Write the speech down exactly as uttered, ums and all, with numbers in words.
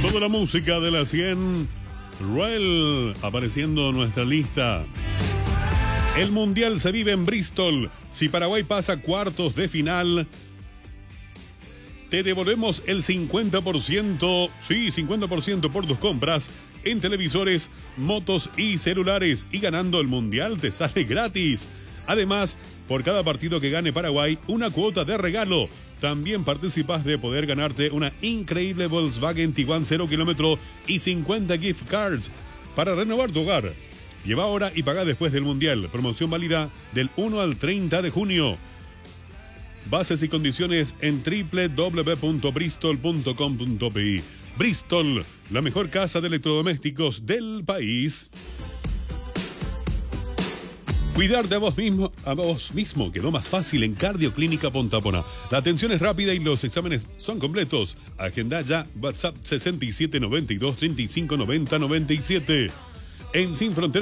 Toda la música de la cien. Ruel apareciendo en nuestra lista. El Mundial se vive en Bristol. Si Paraguay pasa cuartos de final, te devolvemos el cincuenta por ciento, sí, cincuenta por ciento por tus compras en televisores, motos y celulares. Y ganando el Mundial te sale gratis. Además, por cada partido que gane Paraguay, una cuota de regalo. También participas de poder ganarte una increíble Volkswagen Tiguan cero kilómetro y cincuenta gift cards para renovar tu hogar. Lleva ahora y paga después del Mundial. Promoción válida del uno al treinta de junio. Bases y condiciones en doble u doble u doble u punto bristol punto com punto pe. Bristol, la mejor casa de electrodomésticos del país. Cuidarte a vos mismo, a vos mismo quedó más fácil en Cardioclínica Pontapona. La atención es rápida y los exámenes son completos. Agenda ya, WhatsApp sesenta y siete noventa y dos treinta y cinco noventa noventa y siete. En Sin Fronteras